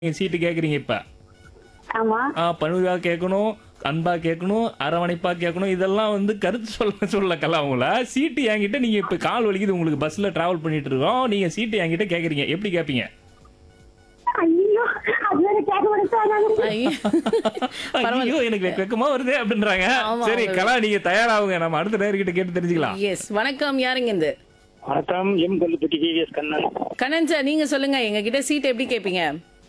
நீங்க சீட்டு கேக்குறீங்க இப்ப. ஆமா. பணிவா கேட்கணும், அன்பா கேட்கணும், அரவணைப்பா கேட்கணும். இதெல்லாம் வந்து கருத்து சொல்லக்கலாம் உங்கள. சீட்டு என்கிட்ட நீங்க இப்ப கால் வலிக்குது உங்களுக்கு பஸ்ல டிராவல் பண்ணிட்டு இருக்கோம். நீங்க சீட்டு என்கிட்ட கேக்குறீங்க. எப்படி கேப்பீங்க? ஐயோ அது வேற கேட்க முடியாது. ஐயோ. பரவாயில்ல. ஐயோ எனக்கு வெக்கமா வருதே அப்படின்றாங்க. ஆமா, சரி ஆமா. கலா நீங்க தயாராகுங்க. நம்ம அடுத்த நேர்கிட்ட கேட்டு தெரிஞ்சுக்கலாம். எஸ் வணக்கம், யாருங்க இந்த வணக்கம், M Kallupatti TVS Kannan. Kannan sir, நீங்க சொல்லுங்க, எங்க கிட்ட சீட் எப்படி கேட்பீங்க?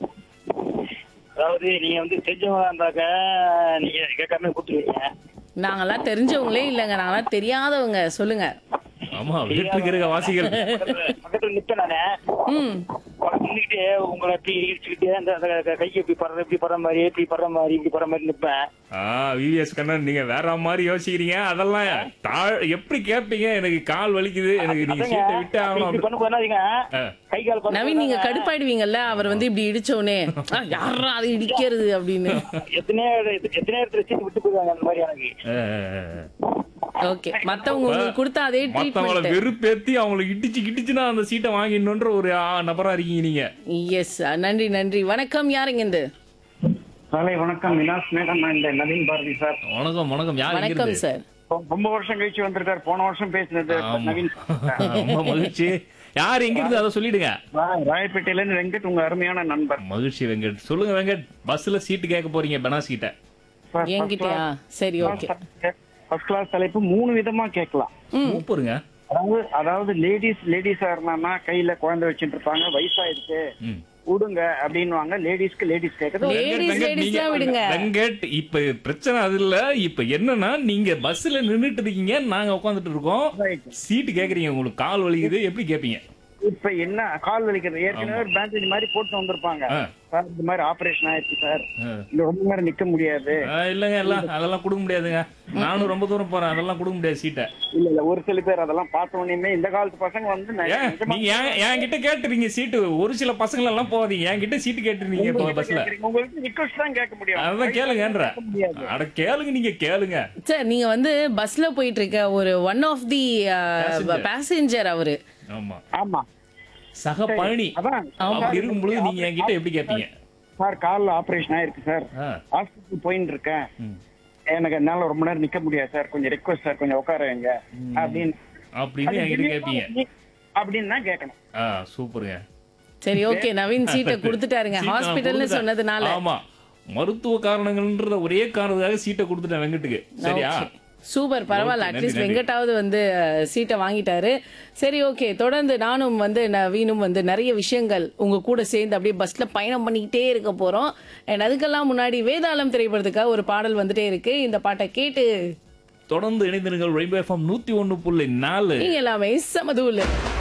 அதாவது நீங்க வந்து தெரிஞ்சவங்க இருந்தாக்க நீங்க கேட்காம கொடுத்துருவீங்க. நாங்கெல்லாம் தெரிஞ்சவங்களே இல்லைங்க, நாங்கெல்லாம் தெரியாதவங்க. சொல்லுங்க. ஆமா வீட்டுக்கு இருக்க வாசிகள். பக்கத்துல நிப்பேன் நானு. ம். நின்றுக்கிட்டு உங்களை எப்படி இடிச்சுக்கிட்டு அந்த கைக்கு இப்படி படுற மாதிரி இப்படி படுற மாதிரி நிப்பேன். விவிஎஸ் கண்ணன் நீங்க வேற மாதிரி யோசிக்கிறீங்க. அதெல்லாம் எப்படி கேட்பீங்க? எனக்கு கால் வலிக்குது, எனக்கு நீங்க சீட்டை விட்டு ஆகணும் இப்படி பண்ண போனாதீங்க. ஆ. கை கால் பண்ண நவீன், நீங்க கடுப்பாயிடுவீங்கல்ல, அவர் வந்து இப்படி இடிச்சோனே யாரா அது இடிக்கிறது அப்படின்னு. எத்தனையோ இடத்துல சீட்டு விட்டு போயிருவாங்க அந்த மாதிரி எனக்கு. ஓகே, மத்தவங்க உங்களுக்கு கொடுத்த அதே மத்தவங்கள ட்ரீட்மெண்ட். வெறுப்பேத்தி அவங்களை இடிச்சுன்னா அந்த சீட்டை வாங்கிடணுன்ற ஒரு நபரா இருக்கீங்க நீங்க. எஸ், நன்றி நன்றி. வணக்கம், யாருங்க இந்த காலை வணக்கம், வினாஸ் மேடம். இந்த நவீன் பாரதி சார். வணக்கம் வணக்கம். யார் வணக்கம் இங்கிருந்து? சார். ரொம்ப வருஷம் கழிச்சு வந்திருக்காரு. போன வருஷம் பேசினது ஆமா. நவீன். ரொம்ப மகிழ்ச்சி. யார் எங்கிருந்து அதை சொல்லிடுங்க. ராயப்பேட்டையில இருந்து வெங்கட், உங்க அருமையான நண்பர். மகிழ்ச்சி வெங்கட். சொல்லுங்க வெங்கட், பஸ்ல சீட்டு கேட்க போறீங்க பெனாஸ் கிட்ட. என்கிட்டயா? சரி, ஓகே. ஃபர்ஸ்ட் கிளாஸ் தலைப்பு 3 விதமா கேட்கலாம். சூப்பருங்க. அதாவது லேடிஸா இருந்தாங்கன்னா கையில குழந்தை வச்சுட்டு இருப்பாங்க, வயசாயிருக்கு ம். விடுங்க அப்படின்னுவாங்க. லேடிஸ் கேட்கறது. Ladies, வெங்கட், ladies நீங்க- தான் விடுங்க. வெங்கட், இப்ப பிரச்சனை அது இல்ல. இப்ப என்னன்னா நீங்க பஸ்ல நின்னுட்டு இருக்கீங்க, நாங்க உட்கார்ந்துட்டு இருக்கோம். Right. சீட்டு கேக்குறீங்க, உங்களுக்கு கால் வலிக்குது, எப்படி கேப்பீங்க? இப்ப என்ன கால் வலிக்கிறது? ஏற்கனவே ஒரு பேண்டேஜ் மாதிரி போட்டு வந்திருப்பாங்க. ஆ. சார் இந்த மாதிரி ஆபரேஷன் ஆயிடுச்சு சார், ஆ. இங்க ரொம்ப நேரம் நிக்க முடியாது. இல்லங்க எல்லாம் அதெல்லாம் கொடுக்க முடியாதுங்க. நானும் ரொம்ப தூரம் போறேன், அதெல்லாம் கொடுக்க முடியாது சீட்டை. இல்ல ஒரு சில பேர் அதெல்லாம் பார்த்த உடனே இந்த காலத்து பசங்க வந்து நிஜமா நீங்க என்கிட்ட கேட்டுறீங்க சீட்டு. ஒரு சில பசங்க எல்லாம் போவாதீங்க, என்கிட்ட சீட்டு கேட்டுறீங்க இப்ப பஸ்ல. கேக்குறீங்க. உங்களுக்கு ரிக்வெஸ்ட் தான் கேட்க முடியும். அதான் கேளுங்கன்ற. கேட்க முடியாது. அட கேளுங்க, நீங்க கேளுங்க. சார், நீங்க வந்து பஸ்ல போயிட்டு இருக்க ஒரு one of the Passenger. Passenger அவரு. ஆமா, ஆமா சக பயணி. அதான் அப்படி இருக்கும்பொழுது நீங்க என்கிட்ட எப்படி கேட்பீங்க? சார் கால்ல ஆபரேஷன் ஆயிருக்கு சார், ஆ. ஹாஸ்பிட்டல் போயிட்டு இருக்கேன், ம். எனக்கு என்னால ரொம்ப நேரம் நிக்க முடியாது சார், கொஞ்சம் ரெக்வஸ்ட் சார், கொஞ்சம் உட்கார வைங்க அப்படின்னு அப்படின்னு என்கிட்ட கேட்பீங்க. அப்படின்னு தான் கேட்கணும். சூப்பருங்க. சரி, ஓகே. நவீன் சீட்டை கொடுத்துட்டாருங்க, சீட்டை நான் ஹாஸ்பிட்டல்னு கொடுத்துட்டேன். சொன்னதுனால. ஆமா, மருத்துவ காரணங்கள்ன்ற ஒரே காரணத்துக்காக சீட்டை கொடுத்துட்டேன் வெங்கட்டுக்கு. சரியா? Okay. சூப்பர், பரவாயில்ல. Okay, அட்லீஸ்ட் நன்றி, வெங்கட்டாவது வந்து சீட்டை வாங்கிட்டாரு. சரி, ஓகே. தொடர்ந்து நானும் வந்து நவீனும் வந்து நிறைய விஷயங்கள் உங்க கூட சேர்ந்து அப்படியே பஸ்ல பயணம் பண்ணிக்கிட்டே இருக்க போறோம். அண்ட் அதுக்கெல்லாம் முன்னாடி வேதாளம் திரைப்படத்துக்காக ஒரு பாடல் வந்துட்டே இருக்கு. இந்த பாட்டை கேட்டு தொடர்ந்து இணைந்திருங்கள். Rainbow FM 101.4. நீங்க எல்லாமே சமதூல.